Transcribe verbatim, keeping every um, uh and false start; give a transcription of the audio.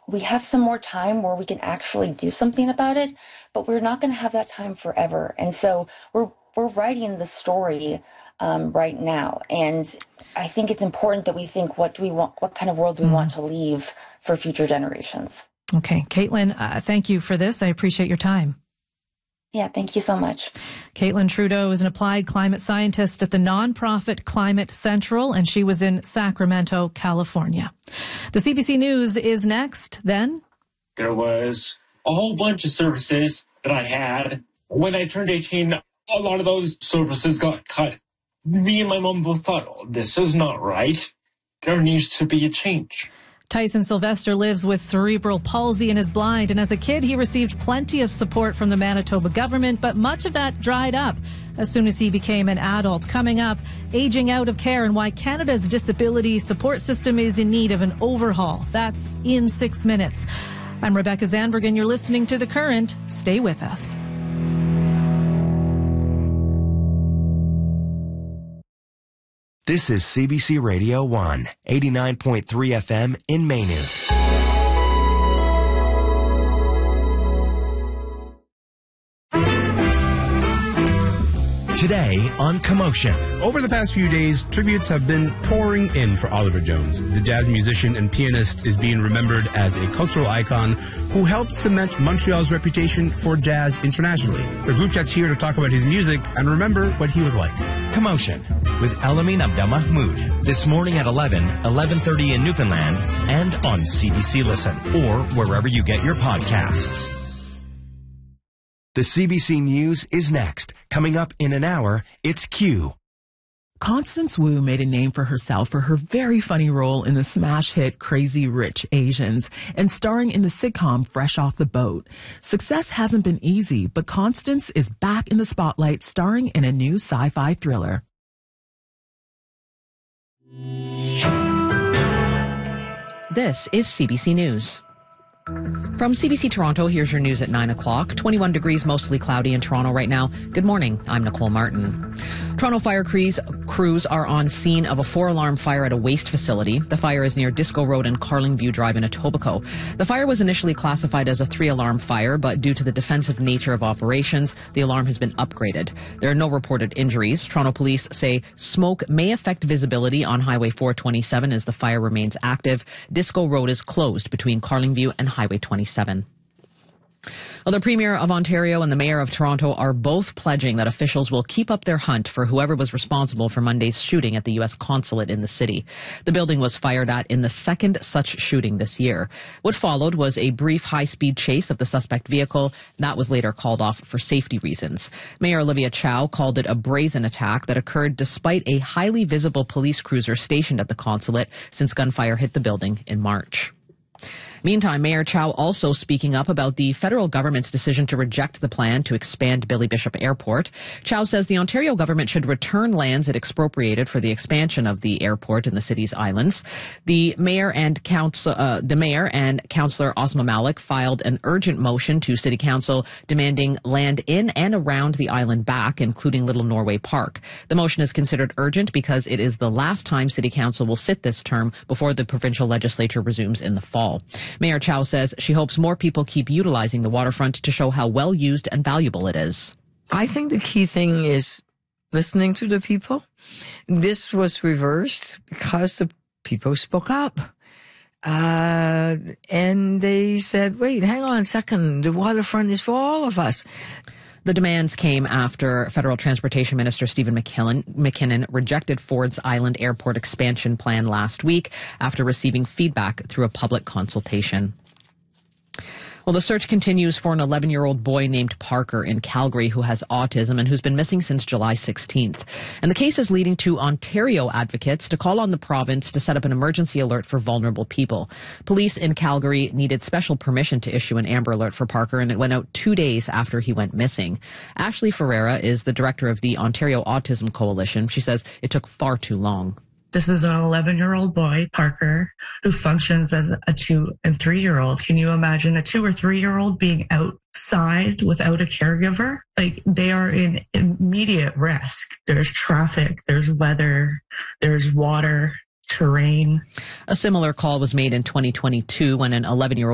we have some more time where we can actually do something about it, but we're not going to have that time forever. And so we're we're writing the story um, right now. And I think it's important that we think, what do we want, what kind of world do we mm. want to leave for future generations? Okay. Caitlin, uh, thank you for this. I appreciate your time. Yeah, thank you so much. Caitlin Trudeau is an applied climate scientist at the nonprofit Climate Central, and she was in Sacramento, California. The C B C News is next. Then there was a whole bunch of services that I had. When I turned eighteen, a lot of those services got cut. Me and my mom both thought, oh, this is not right. There needs to be a change. Tyson Sylvester lives with cerebral palsy and is blind, and as a kid he received plenty of support from the Manitoba government, but much of that dried up as soon as he became an adult. Coming up, aging out of care and why Canada's disability support system is in need of an overhaul. That's in six minutes. I'm Rebecca Zandberg, and you're listening to The Current. Stay with us. This is C B C Radio one, eighty-nine point three F M in Maynooth. Today on Commotion. Over the past few days, tributes have been pouring in for Oliver Jones. The jazz musician and pianist is being remembered as a cultural icon who helped cement Montreal's reputation for jazz internationally. The group chat's here to talk about his music and remember what he was like. Commotion with Elamin Abdelmahmoud. This morning at eleven, eleven thirty in Newfoundland, and on C B C Listen, or wherever you get your podcasts. The C B C News is next. Coming up in an hour, it's Q. Constance Wu made a name for herself for her very funny role in the smash hit Crazy Rich Asians and starring in the sitcom Fresh Off the Boat. Success hasn't been easy, but Constance is back in the spotlight starring in a new sci-fi thriller. This is C B C News. From C B C Toronto, here's your news at nine o'clock. twenty-one degrees, mostly cloudy in Toronto right now. Good morning. I'm Nicole Martin. Toronto fire crews, crews are on scene of a four-alarm fire at a waste facility. The fire is near Disco Road and Carlingview Drive in Etobicoke. The fire was initially classified as a three-alarm fire, but due to the defensive nature of operations, the alarm has been upgraded. There are no reported injuries. Toronto police say smoke may affect visibility on Highway four twenty-seven as the fire remains active. Disco Road is closed between Carlingview and Highway twenty-seven. Well, the Premier of Ontario and the Mayor of Toronto are both pledging that officials will keep up their hunt for whoever was responsible for Monday's shooting at the U S consulate in the city. The building was fired at in the second such shooting this year. What followed was a brief high-speed chase of the suspect vehicle. That was later called off for safety reasons. Mayor Olivia Chow called it a brazen attack that occurred despite a highly visible police cruiser stationed at the consulate since gunfire hit the building in March. Meantime, Mayor Chow also speaking up about the federal government's decision to reject the plan to expand Billy Bishop Airport. Chow says the Ontario government should return lands it expropriated for the expansion of the airport in the city's islands. The mayor and council, uh, the mayor and Councillor Asma Malik filed an urgent motion to City Council demanding land in and around the island back, including Little Norway Park. The motion is considered urgent because it is the last time City Council will sit this term before the provincial legislature resumes in the fall. Mayor Chow says she hopes more people keep utilizing the waterfront to show how well used and valuable it is. I think the key thing is listening to the people. This was reversed because the people spoke up. Uh, and they said, wait, hang on a second. The waterfront is for all of us. The demands came after Federal Transportation Minister Stephen McKinnon, McKinnon rejected Ford's Island Airport expansion plan last week after receiving feedback through a public consultation. Well, the search continues for an eleven-year-old boy named Parker in Calgary who has autism and who's been missing since July sixteenth. And the case is leading to Ontario advocates to call on the province to set up an emergency alert for vulnerable people. Police in Calgary needed special permission to issue an Amber Alert for Parker, and it went out two days after he went missing. Ashley Ferreira is the director of the Ontario Autism Coalition. She says it took far too long. This is an eleven-year-old boy, Parker, who functions as a two- and three-year-old. Can you imagine a two- or three-year-old being outside without a caregiver? Like, they are in immediate risk. There's traffic, there's weather, there's water, terrain. A similar call was made in twenty twenty-two when an eleven-year-old